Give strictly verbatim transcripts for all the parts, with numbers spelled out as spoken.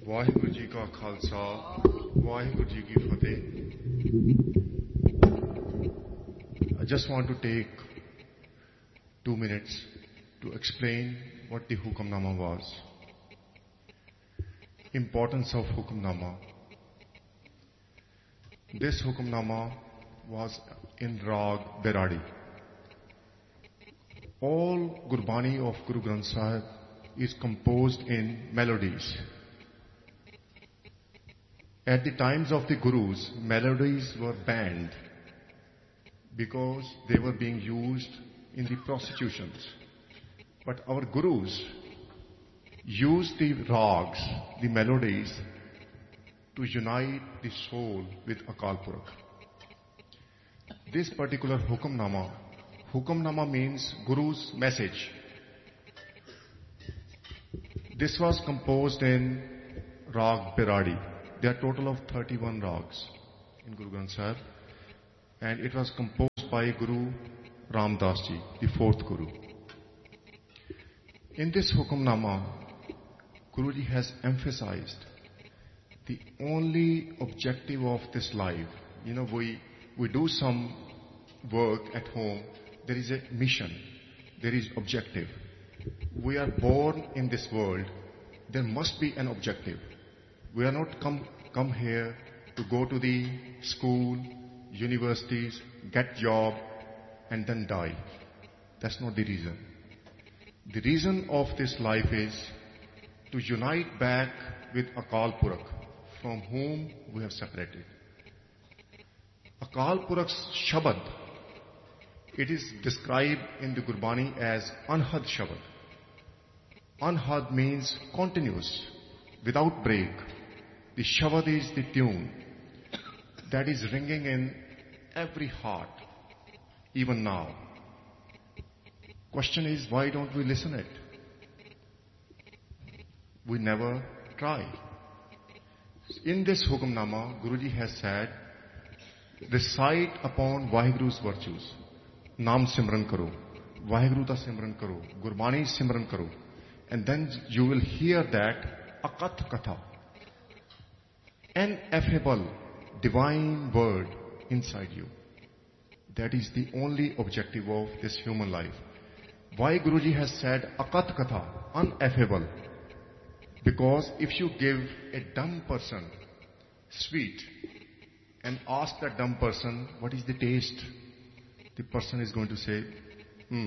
ਵਾਹਿਗੁਰੂ ਜੀ ਕਾ ਖਾਲਸਾ ਵਾਹਿਗੁਰੂ ਜੀ ਕੀ ਫਤਿਹ. I just want to take two minutes to explain what the Hukamnama was. Importance of Hukamnama. This Hukamnama was in Rag Beradi. All Gurbani of Guru Granth Sahib is composed in melodies. At the times of the Gurus, melodies were banned because they were being used in the prostitutions. But our Gurus used the rags, the melodies, to unite the soul with Akal Purakh. This particular Hukamnama, Hukamnama means Guru's message. This was composed in Rag Beradi. There are total of thirty-one rags in Guru Granth Sahib, and it was composed by Guru Ram Das Ji, the fourth Guru. In this Hukamnama, Guruji has emphasized the only objective of this life. You know, we, we do some work at home. There is a mission. There is objective. We are born in this world. There must be an objective. We are not come, come here to go to the school, universities, get job, and then die. That's not the reason. The reason of this life is to unite back with Akal Purakh, from whom we have separated. Akal Purakh's Shabad, it is described in the Gurbani as Anhad Shabad. Anhad means continuous, without break. The Shabad is the tune that is ringing in every heart, even now. Question is, why don't we listen it? We never try. In this Hukamnama, Guruji has said, recite upon Vaheguru's virtues. Naam Simran karo, Vaheguru ta Simran karo, Gurbani Simran karo. And then you will hear that Akat Katha, ineffable divine word inside you. That is the only objective of this human life. Why Guruji has said Akat Katha, ineffable? Because if you give a dumb person sweet and ask that dumb person, what is the taste? The person is going to say, hmm.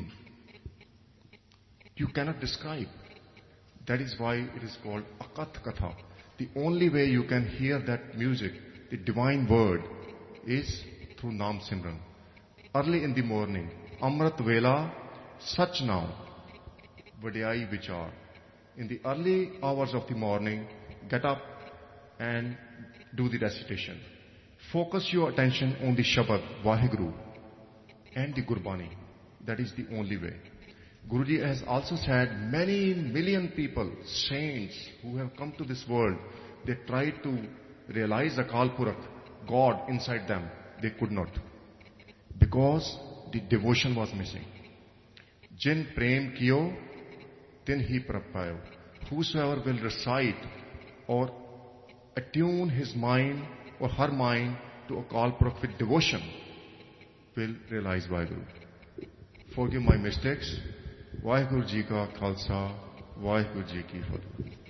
You cannot describe. That is why it is called Akat Katha. The only way you can hear that music, the divine word, is through Naam Simran. Early in the morning, Amrit Vela, Sach Naam, Vadiyai Vichar. In the early hours of the morning, get up and do the recitation. Focus your attention on the Shabad, Vaheguru, and the Gurbani. That is the only way. Guruji has also said many million people, saints who have come to this world, they tried to realize Akal Purakh, God inside them. They could not. Because the devotion was missing. Jin prem kiyo, tin hi prapayo. Whosoever will recite or attune his mind or her mind to Akal Purakh with devotion will realize Vaheguru. Forgive my mistakes. Vaheguru Ji ka Khalsa, Vaheguru Ji ki Fateh.